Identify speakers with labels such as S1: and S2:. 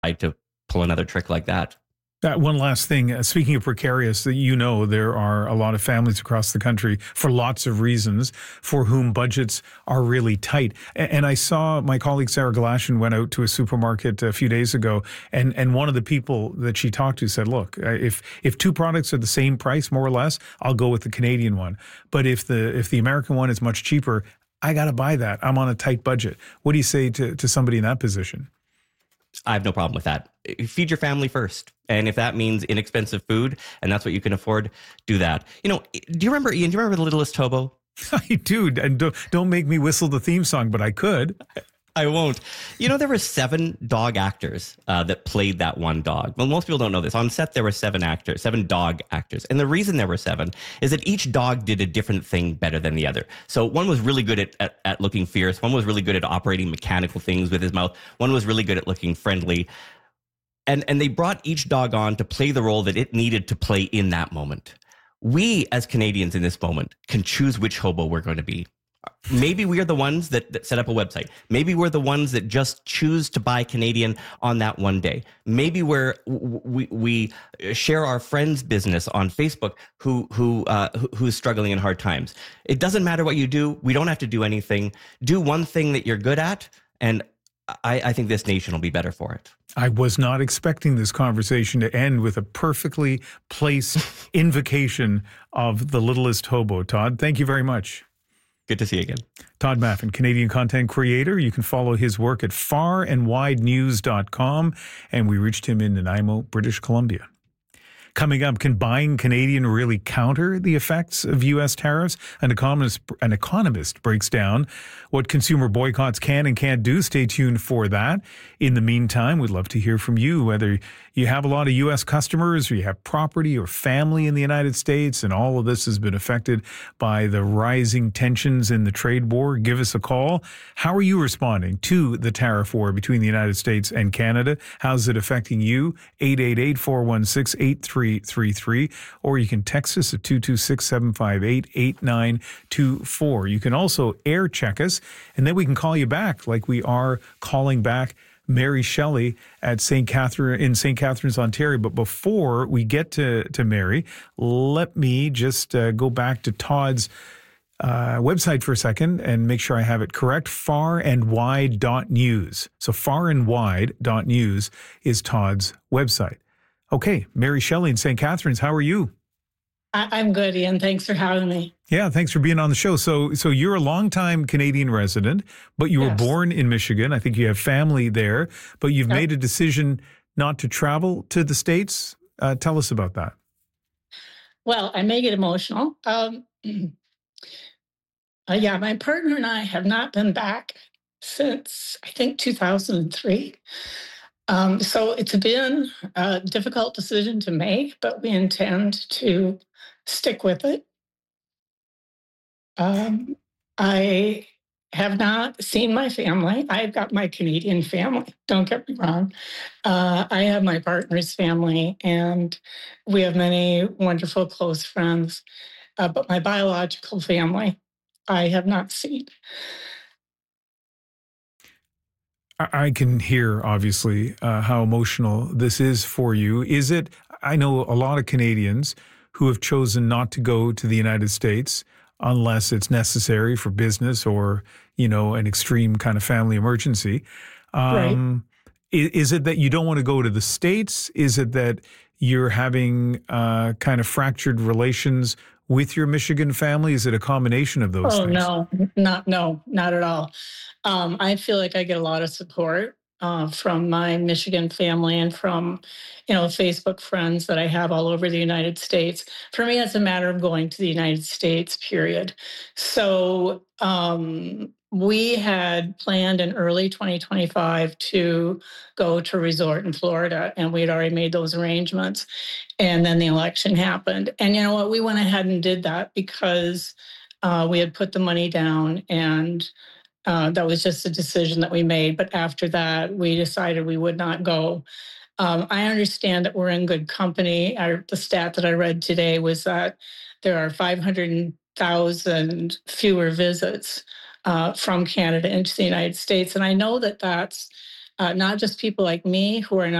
S1: to pull another trick like that.
S2: One last thing, speaking of precarious, there are a lot of families across the country for lots of reasons for whom budgets are really tight. And I saw my colleague Sarah Galashan went out to a supermarket a few days ago, and one of the people that she talked to said, look, if two products are the same price, more or less, I'll go with the Canadian one. But if the American one is much cheaper, I got to buy that. I'm on a tight budget. What do you say to somebody in that position?
S1: I have no problem with that. Feed your family first. And if that means inexpensive food and that's what you can afford, do that. Do you remember, Ian, The Littlest Hobo?
S2: I do. And don't make me whistle the theme song, but I could.
S1: I won't. There were 7 dog actors that played that one dog. Well, most people don't know this. On set, there were 7 dog actors. And the reason there were 7 is that each dog did a different thing better than the other. So one was really good at looking fierce. One was really good at operating mechanical things with his mouth. One was really good at looking friendly. And they brought each dog on to play the role that it needed to play in that moment. We, as Canadians in this moment, can choose which hobo we're going to be. Maybe we are the ones that set up a website. Maybe we're the ones that just choose to buy Canadian on that one day. Maybe we share our friend's business on Facebook who's struggling in hard times. It doesn't matter what you do. We don't have to do anything. Do one thing that you're good at, and I think this nation will be better for it.
S2: I was not expecting this conversation to end with a perfectly placed invocation of The Littlest Hobo. Todd, thank you very much.
S1: Good to see you again.
S2: Todd Maffin, Canadian content creator. You can follow his work at farandwidenews.com. And we reached him in Nanaimo, British Columbia. Coming up, can buying Canadian really counter the effects of U.S. tariffs? An economist breaks down what consumer boycotts can and can't do. Stay tuned for that. In the meantime, we'd love to hear from you, whether you have a lot of U.S. customers or you have property or family in the United States, and all of this has been affected by the rising tensions in the trade war. Give us a call. How are you responding to the tariff war between the United States and Canada? How's it affecting you? 888-416-8333, or you can text us at 226-758-8924. You can also air check us, and then we can call you back like we are calling back Mary Shelley at St. Catharines, Ontario. But before we get to Mary, let me just go back to Todd's website for a second and make sure I have it correct. farandwide.news. So farandwide.news is Todd's website. Okay, Mary Shelley in St. Catharines, how are you?
S3: I'm good, Ian. Thanks for having me.
S2: Yeah, thanks for being on the show. So you're a longtime Canadian resident, but you were born in Michigan. I think you have family there, but you've made a decision not to travel to the States. Tell us about that.
S3: Well, I may get emotional. My partner and I have not been back since, I think, 2003. So it's been a difficult decision to make, but we intend to stick with it. I have not seen my family. I've got my Canadian family, don't get me wrong. I have my partner's family, and we have many wonderful close friends. But my biological family, I have not seen.
S2: I can hear, obviously, how emotional this is for you. I know a lot of Canadians who have chosen not to go to the United States unless it's necessary for business or, an extreme kind of family emergency.
S3: Right.
S2: Is it that you don't want to go to the States? Is it that you're having kind of fractured relations with your Michigan family? Is it a combination of those things?
S3: No, not at all. I feel like I get a lot of support from my Michigan family and from, Facebook friends that I have all over the United States. For me, it's a matter of going to the United States, period. So we had planned in early 2025 to go to a resort in Florida, and we had already made those arrangements. And then the election happened. And you know what? We went ahead and did that because we had put the money down, and that was just a decision that we made. But after that, we decided we would not go. I understand that we're in good company. The stat that I read today was that there are 500,000 fewer visits from Canada into the United States. And I know that that's not just people like me who are not